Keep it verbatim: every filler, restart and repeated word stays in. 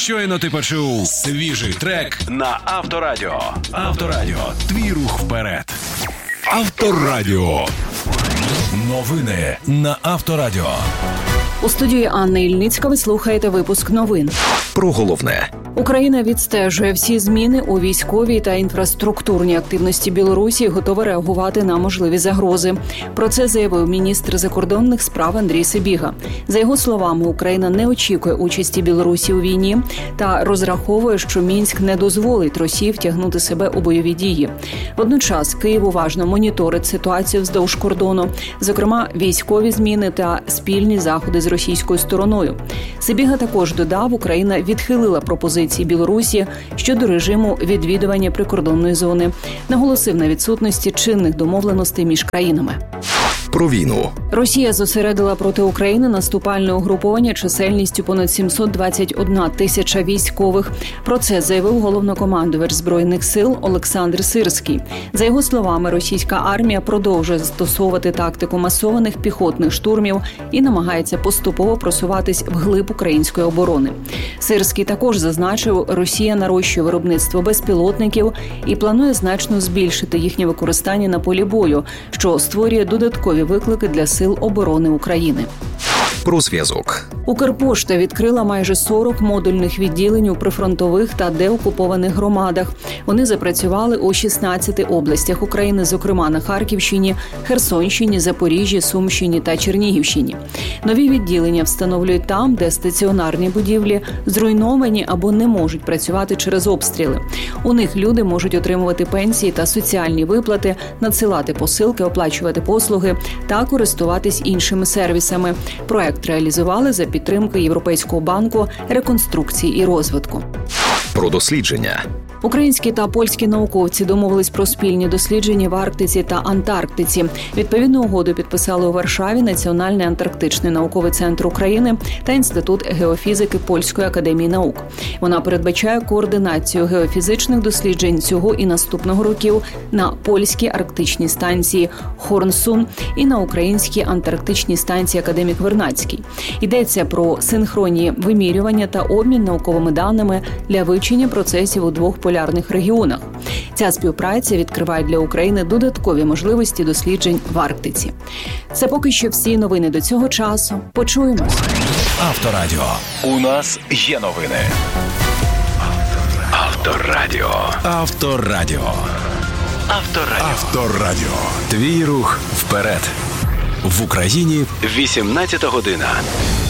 Щойно ти почув свіжий трек на Авторадіо. Авторадіо. Твій рух вперед. Авторадіо. Новини на Авторадіо. У студії Анна Ільницька ви слухаєте випуск новин. Про головне. Україна відстежує всі зміни у військовій та інфраструктурній активності Білорусі і готова реагувати на можливі загрози. Про це заявив міністр закордонних справ Андрій Сибіга. За його словами, Україна не очікує участі Білорусі у війні та розраховує, що Мінськ не дозволить Росії втягнути себе у бойові дії. Водночас Київ уважно моніторить ситуацію вздовж кордону, зокрема військові зміни та спільні заходи з російською стороною. Сибіга також додав, Україна відхилила пропозицію Білорусі щодо режиму відвідування прикордонної зони. Наголосив на відсутності чинних домовленостей між країнами. Про війну. Росія зосередила проти України наступальне угруповання чисельністю понад сімсот двадцять одна тисяча військових. Про це заявив головнокомандувач Збройних сил Олександр Сирський. За його словами, російська армія продовжує застосовувати тактику масованих піхотних штурмів і намагається поступово просуватись вглиб української оборони. Сирський також зазначив, Росія нарощує виробництво безпілотників і планує значно збільшити їхнє використання на полі бою, що створює додаткові виклики для сил оборони України. Про зв'язок. Укрпошта відкрила майже сорок модульних відділень у прифронтових та деокупованих громадах. Вони запрацювали у шістнадцяти областях України, зокрема на Харківщині, Херсонщині, Запоріжжі, Сумщині та Чернігівщині. Нові відділення встановлюють там, де стаціонарні будівлі зруйновані або не можуть працювати через обстріли. У них люди можуть отримувати пенсії та соціальні виплати, надсилати посилки, оплачувати послуги та користуватись іншими сервісами. Проект реалізували за підтримки Європейського банку реконструкції і розвитку. Про дослідження. Українські та польські науковці домовились про спільні дослідження в Арктиці та Антарктиці. Відповідну угоду підписали у Варшаві Національний антарктичний науковий центр України та Інститут геофізики Польської академії наук. Вона передбачає координацію геофізичних досліджень цього і наступного років на польській арктичній станції Хорнсун і на українській антарктичній станції Академік Вернадський. Йдеться про синхронні вимірювання та обмін науковими даними для вивчення процесів у двох полярних регіонах. Ця співпраця відкриває для України додаткові можливості досліджень в Арктиці. Це поки що всі новини до цього часу. Почуємось. Авторадіо. У нас є новини. Авторадіо. Авторадіо. Авторадіо. Авторадіо. Твій рух вперед. В Україні вісімнадцята година.